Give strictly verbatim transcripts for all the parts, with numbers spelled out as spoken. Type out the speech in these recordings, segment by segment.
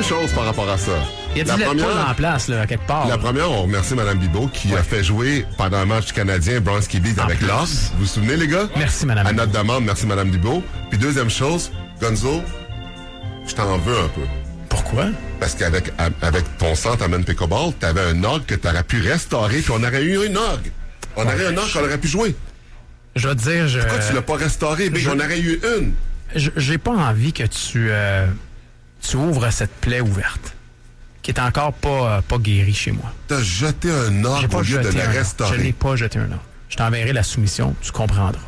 choses par rapport à ça. Il y a la du première, en place, là, quelque part. La là. première, on remercie Mme Bibeau qui ouais. a fait jouer pendant un match canadien Bronski Beat avec Lost. Vous vous souvenez, les gars? Merci, Mme À notre demande, merci, Mme Bibeau. Puis deuxième chose, Gonzo, je t'en veux un peu. Pourquoi? Parce qu'avec avec ton centre à Man Pickleball, t'avais un orgue que t'aurais pu restaurer, puis on aurait eu une orgue. On ouais. aurait un orgue qu'on aurait pu jouer. Je veux dire, je... Pourquoi tu l'as pas restauré? Je... On aurait eu une. Je, j'ai pas envie que tu, euh, tu ouvres cette plaie ouverte, qui est encore pas, pas guérie chez moi. T'as jeté un orgue au lieu de le restaurer. Je n'ai pas jeté un orgue. Je t'enverrai la soumission, tu comprendras.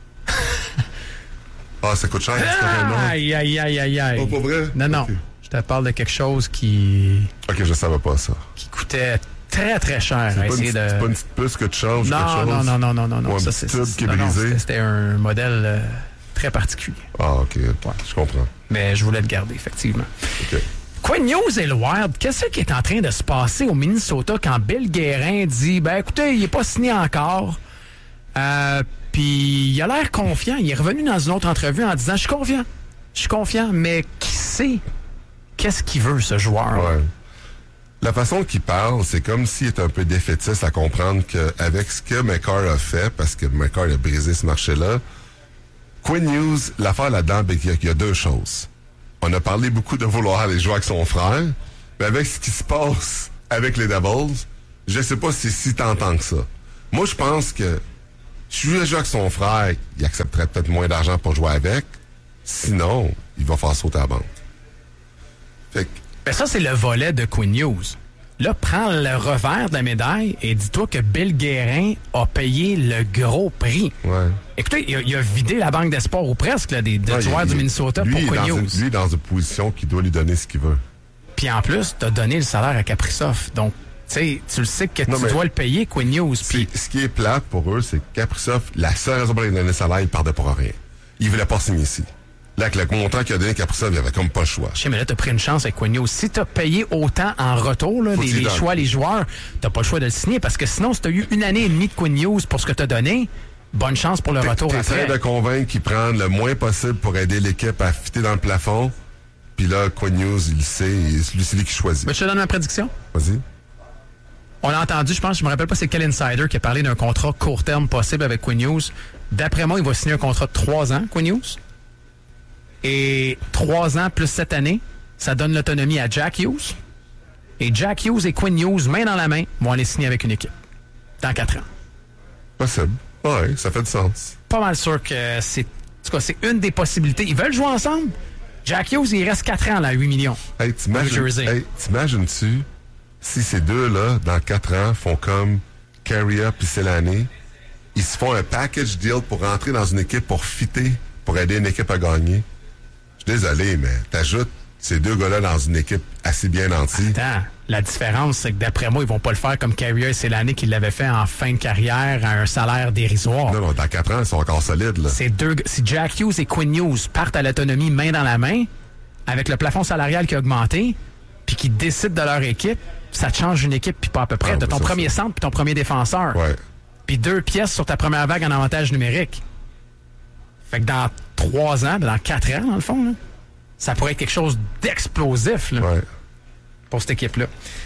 Ah, ça coûte cher, ah, aïe, aïe, aïe, aïe, aïe. Oh, pas vrai? Non, non. Okay. Je te parle de quelque chose qui... OK, je savais pas ça. Qui coûtait très, très cher c'est à pas essayer une, de... C'est pas une petite puce que tu changes non, quelque chose? Non, non, non, non, non, non. Ou ça, un c'est, tube c'est, qui est non, brisé? Non, c'était un modèle euh, très particulier. Ah, OK. Ouais. Je comprends. Mais je voulais le garder, effectivement. OK. Quinn Hughes et le Wild, qu'est-ce qui est en train de se passer au Minnesota quand Bill Guérin dit, ben écoutez, il n'est pas signé encore, euh, puis il a l'air confiant. Il est revenu dans une autre entrevue en disant, je suis confiant, je suis confiant, mais qui sait qu'est-ce qu'il veut, ce joueur? Ouais. La façon qu'il parle, c'est comme s'il est un peu défaitiste à comprendre qu'avec ce que McCarr a fait, parce que McCarr a brisé ce marché-là, Quinn Hughes, l'affaire là-dedans, ben, il y a deux choses. On a parlé beaucoup de vouloir aller jouer avec son frère, mais avec ce qui se passe avec les Devils, je sais pas si c'est si tentant que ça. Moi, je pense que si je jouer avec son frère, il accepterait peut-être moins d'argent pour jouer avec. Sinon, il va faire sauter la bande. Fait que... Ben ça, c'est le volet de Quinn Hughes. Là, prends le revers de la médaille et dis-toi que Bill Guérin a payé le gros prix. Ouais. Écoutez, il a, il a vidé la banque d'espoir ou presque là, des, des ouais, joueurs il, du Minnesota lui, pour Quinn Hughes. Une, lui, est dans une position qui doit lui donner ce qu'il veut. Puis en plus, tu as donné le salaire à Kaprizov. Donc, tu sais, tu le sais que non, tu dois le payer, Quinn Hughes. Puis... Ce qui est plate pour eux, c'est que Kaprizov, la seule raison pour lui donner le salaire, il perdait pour rien. Il voulait pas signer ici. Là, avec le montant qu'il a donné Kaprizov, il avait comme pas le choix. Je sais, mais là, t'as pris une chance avec Quinn Hughes. Si t'as payé autant en retour, là, les, les choix, les joueurs, t'as pas le choix de le signer. Parce que sinon, si t'as eu une année et demie de Quinn Hughes pour ce que t'as donné, bonne chance pour le t'es, retour t'es après. T'es train de convaincre qu'ils prennent le moins possible pour aider l'équipe à fitter dans le plafond. Puis là, Quinn Hughes, il le sait, et c'est lui, c'est lui qui choisit. Mais je te donne ma prédiction. Vas-y. On l'a entendu, je pense, je me rappelle pas, c'est quel insider qui a parlé d'un contrat court terme possible avec Quinn Hughes. D'après moi, il va signer un contrat de trois ans, Quinn Hughes. Et trois ans plus cette année, ça donne l'autonomie à Jack Hughes. Et Jack Hughes et Quinn Hughes, main dans la main, vont aller signer avec une équipe. Dans quatre ans. Possible. Oui, ça fait du sens. Pas mal sûr que c'est, en tout cas, c'est une des possibilités. Ils veulent jouer ensemble. Jack Hughes, il reste quatre ans, là, à huit millions. Hey, t'imagines, hey, t'imagines-tu si ces deux-là, dans quatre ans, font comme Carrier puis Selani, ils se font un package deal pour rentrer dans une équipe pour fitter, pour aider une équipe à gagner? Je suis désolé, mais t'ajoutes ces deux gars-là dans une équipe assez bien nantie. Attends, la différence, c'est que d'après moi, ils vont pas le faire comme Carrier et Selani qui l'avaient fait en fin de carrière à un salaire dérisoire. Non, non, dans quatre ans, ils sont encore solides, là. C'est deux, si Jack Hughes et Quinn Hughes partent à l'autonomie main dans la main, avec le plafond salarial qui a augmenté, puis qui décident de leur équipe, ça te change une équipe, puis pas à peu près. Ah, de ton premier ça. centre, puis ton premier défenseur. Ouais. Puis deux pièces sur ta première vague en avantage numérique. Fait que dans trois ans, dans quatre ans, dans le fond, là, ça pourrait être quelque chose d'explosif là, ouais. pour cette équipe-là.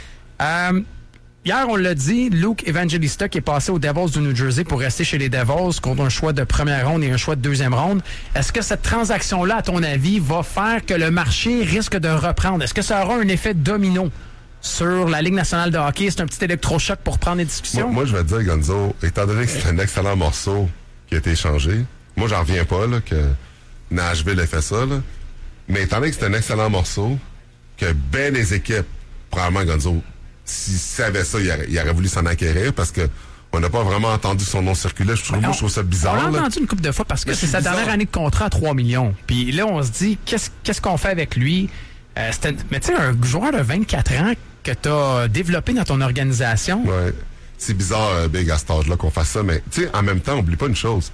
Euh, hier, on l'a dit, Luke Evangelista qui est passé aux Devils du New Jersey pour rester chez les Devils contre un choix de première ronde et un choix de deuxième ronde. Est-ce que cette transaction-là, à ton avis, va faire que le marché risque de reprendre? Est-ce que ça aura un effet domino sur la Ligue nationale de hockey? C'est un petit électrochoc pour prendre les discussions? Moi, moi je vais te dire, Gonzo, étant donné que c'est un excellent morceau qui a été échangé, moi, j'en reviens pas là, que Nashville ait fait ça, là. Mais étant donné que c'est un excellent morceau, que ben les équipes, probablement Gonzo, s'ils savaient ça, ils auraient, ils auraient voulu s'en acquérir parce que on n'a pas vraiment entendu son nom circuler. Je trouve, moi, je trouve ça bizarre. On l'a là. entendu une couple de fois parce que mais c'est sa bizarre. dernière année de contrat à trois millions. Puis là, on se dit, qu'est-ce, qu'est-ce qu'on fait avec lui? Euh, c'est un, mais tu sais, un joueur de vingt-quatre ans que tu as développé dans ton organisation. Ouais. C'est bizarre, euh, Big, à cet âge-là, qu'on fasse ça. Mais tu sais, en même temps, oublie pas une chose.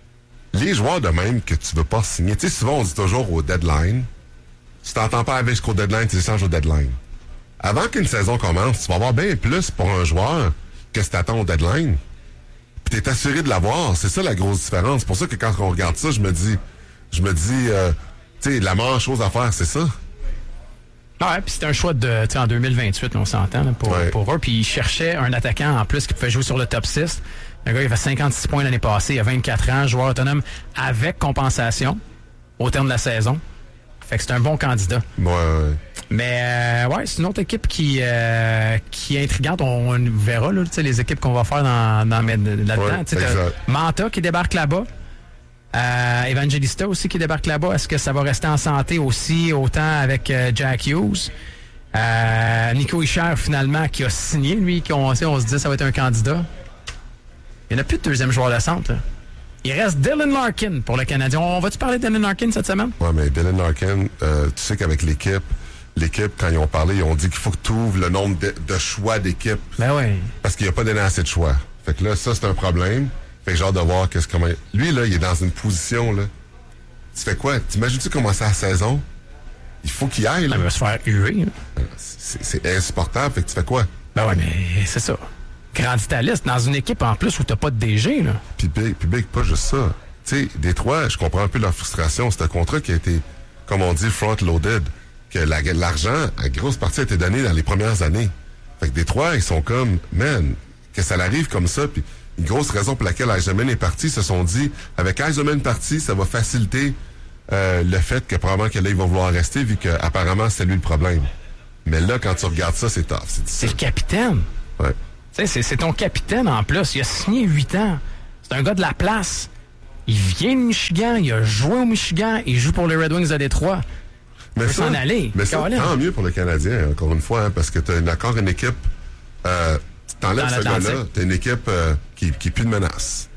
Les joueurs de même que tu veux pas signer, tu sais, souvent on dit toujours au deadline, tu t'entends pas avec jusqu'au deadline, tu échanges au deadline. Avant qu'une saison commence, tu vas avoir bien plus pour un joueur que si t'attends au deadline. Puis t'es assuré de l'avoir. C'est ça la grosse différence. C'est pour ça que quand on regarde ça, je me dis, je me dis, euh, tu sais, la meilleure chose à faire, c'est ça. Ah ouais, puis c'était un choix de, tu sais, en deux mille vingt-huit, là, on s'entend, là, pour, ouais. pour eux. Puis ils cherchaient un attaquant en plus qui pouvait jouer sur le top six. Un gars, il fait cinquante-six points l'année passée, il a vingt-quatre ans, joueur autonome avec compensation au terme de la saison. Fait que c'est un bon candidat. Ouais, ouais. Mais euh, ouais, c'est une autre équipe qui, euh, qui est intrigante. On, on verra là, les équipes qu'on va faire dans, dans, là-dedans. Ouais, Manta qui débarque là-bas. Euh, Evangelista aussi qui débarque là-bas. Est-ce que ça va rester en santé aussi, autant avec euh, Jack Hughes? Euh, Nico Hischier, finalement, qui a signé, lui, qu'on on se dit que ça va être un candidat. Il n'y en a plus de deuxième joueur de centre. Là. Il reste Dylan Larkin pour le Canadien. On va-tu parler de Dylan Larkin cette semaine? Oui, mais Dylan Larkin, euh, tu sais qu'avec l'équipe, l'équipe, quand ils ont parlé, ils ont dit qu'il faut que tu ouvres le nombre de, de choix d'équipe. Ben oui. Parce qu'il n'y a pas donné assez de choix. Fait que là, ça, c'est un problème. Fait que j'ai hâte de voir qu'est-ce comment. Lui, là, il est dans une position, là. Tu fais quoi? T'imagines-tu commencer la saison? Il faut qu'il aille, là. Il va se faire huer. C'est, c'est insupportable. Fait que tu fais quoi? Ben oui, mais c'est ça. Grandis ta liste dans une équipe en plus où t'as pas de D G, là. Puis Big, puis Big, pas juste ça. Tu sais, Détroit, je comprends un peu leur frustration. C'est un contrat qui a été, comme on dit, front-loaded. Que la, l'argent, à grosse partie, a été donné dans les premières années. Fait que Détroit, ils sont comme, man, que ça l'arrive comme ça. Puis une grosse raison pour laquelle Eisenman est parti, se sont dit, avec Eisenman parti, ça va faciliter euh, le fait que probablement que là, il va vouloir rester, vu qu'apparemment, c'est lui le problème. Mais là, quand tu regardes ça, c'est tough. C'est, c'est le capitaine. Ouais. C'est, c'est ton capitaine en plus. Il a signé huit ans. C'est un gars de la place. Il vient de Michigan. Il a joué au Michigan. Il joue pour les Red Wings de Détroit. Il mais peut ça, s'en aller. Mais ça, tant mieux pour le Canadien, encore une fois, hein, parce que tu as encore une équipe. Euh, tu t'enlèves ce gars-là. Tu as une équipe euh, qui n'est plus de menace.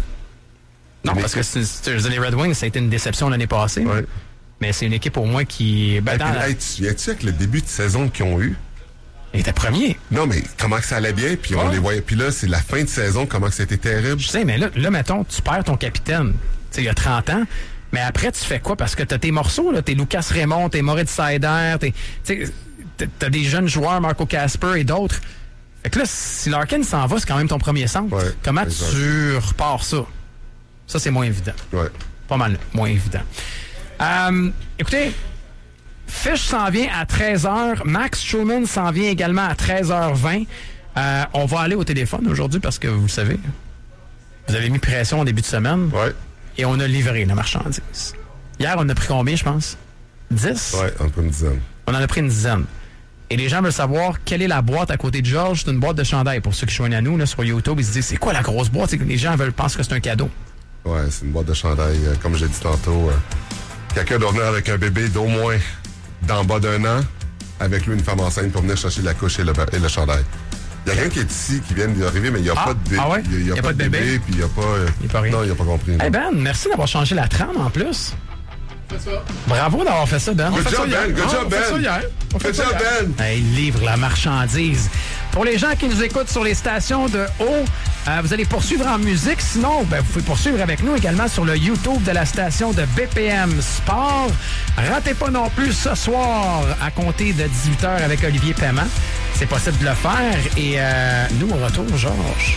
Non, une parce équipe... que c'est, c'est, les Red Wings, ça a été une déception l'année passée. Ouais. Mais c'est une équipe au moins qui. Ben, hey, dans puis, la... hey, tu viens-tu avec le début de saison qu'ils ont eu? Il était premier. Non, mais comment que ça allait bien, puis on ouais. les voyait. Puis là, c'est la fin de saison, comment que c'était terrible. Je sais, mais là, là, mettons, tu perds ton capitaine. Tu sais, il y a trente ans. Mais après, tu fais quoi? Parce que t'as tes morceaux, là. T'es Lucas Raymond, t'es Moritz Seider, t'es, t'sais, t'as des jeunes joueurs, Marco Casper et d'autres. Fait que là, si Larkin s'en va, c'est quand même ton premier centre. Ouais, comment exact. tu repars ça? Ça, c'est moins évident. Ouais. Pas mal moins évident. Euh, écoutez, Fish s'en vient à treize heures. Max Truman s'en vient également à treize heures vingt. Euh, on va aller au téléphone aujourd'hui parce que, vous le savez, vous avez mis pression au début de semaine. Ouais. Et on a livré la marchandise. Hier, on a pris combien, je pense? dix? Ouais, on a pris une dizaine. On en a pris une dizaine. Et les gens veulent savoir quelle est la boîte à côté de Georges. C'est une boîte de chandail. Pour ceux qui joignent à nous là, sur YouTube, ils se disent, c'est quoi la grosse boîte? C'est que les gens veulent, pensent que c'est un cadeau. Ouais, c'est une boîte de chandail. Euh, comme j'ai dit tantôt, euh, quelqu'un doit venir avec un bébé d'au moins d'en bas d'un an, avec lui une femme enceinte pour venir chercher la couche et le, et le chandail. Il y a quelqu'un qui est ici, qui vient d'arriver, mais il n'y a ah, pas de bébé. Ah ouais? Il n'y a, a, a pas de bébé, bébé puis il n'y a pas... Euh, il n'y a pas rien. Non, il n'y a pas compris. Eh hey Ben, merci d'avoir changé la trame en plus. Ça. Bravo d'avoir fait ça, Ben. Good job, Ben. Good job, Ben. Good job, Ben. Hey, il livre la marchandise. Pour les gens qui nous écoutent sur les stations de haut, euh, vous allez poursuivre en musique. Sinon, ben, vous pouvez poursuivre avec nous également sur le YouTube de la station de B P M Sport. Ratez pas non plus ce soir à compter de dix-huit heures avec Olivier Paiement. C'est possible de le faire. Et euh, nous, au retour, Georges.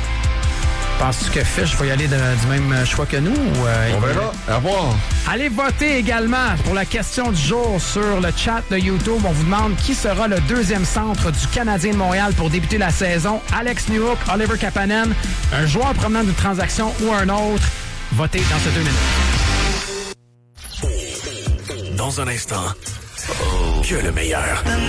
Penses-tu que Fish va y aller de, du même choix que nous? Ou, euh, on verra. À voir. Allez voter également pour la question du jour sur le chat de YouTube. On vous demande qui sera le deuxième centre du Canadien de Montréal pour débuter la saison. Alex Newhook, Oliver Kapanen, un joueur provenant d'une transaction ou un autre. Votez dans ces deux minutes. Dans un instant, que le meilleur.